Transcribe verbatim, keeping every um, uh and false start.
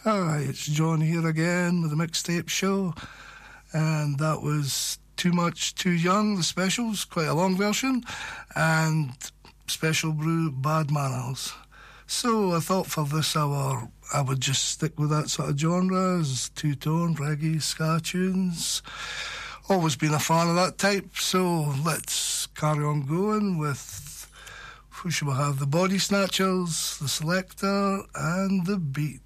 Hi, it's John here again with the Mixtape Show, and that was Too Much Too Young, the specials, quite a long version, and Special Brew, Bad Manners. So I thought for this hour I would just stick with that sort of genre, as two-tone, reggae, ska tunes. Always been a fan of that type, so let's carry on going with, who shall we have, the Body Snatchers, the Selector, and the Beat.